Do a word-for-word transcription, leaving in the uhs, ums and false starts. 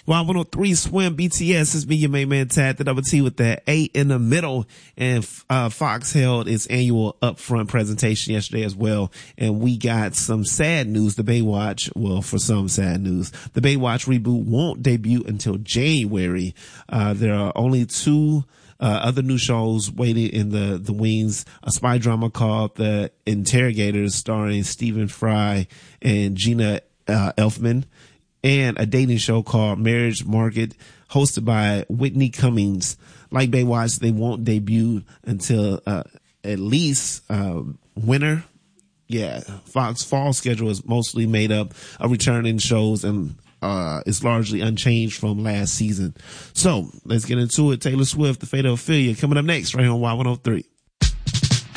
Y one oh three Swim B T S has been your main man Tad, the double T with that eight in the middle. And uh, Fox held its annual upfront presentation yesterday as well. And we got some sad news. The Baywatch, well, for some sad news, the Baywatch reboot won't debut until January. Uh, there are only two Uh, other new shows waiting in the, the wings, a spy drama called The Interrogators starring Stephen Fry and Gina uh, Elfman, and a dating show called Marriage Market hosted by Whitney Cummings. Like Baywatch, they won't debut until uh, at least uh, winter. Yeah, Fox fall schedule is mostly made up of returning shows and uh it's largely unchanged from last season. So let's get into it. Taylor Swift, The Fate of Ophelia, coming up next right here on Y one oh three.